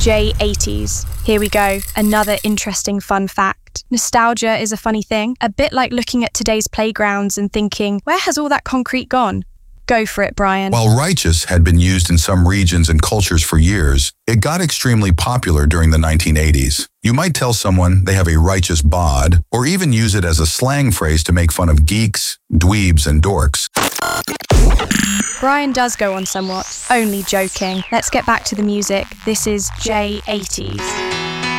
J80s. Here we go, another interesting fun fact. Nostalgia is a funny thing, a bit like looking at today's playgrounds and thinking, where has all that concrete gone? Go for it, Brian. While righteous had been used in some regions and cultures for years, it got extremely popular during the 1980s. You might tell someone they have a righteous bod, or even use it as a slang phrase to make fun of geeks, dweebs, and dorks. Brian does go on somewhat. Only joking. Let's get back to the music. This is J80s.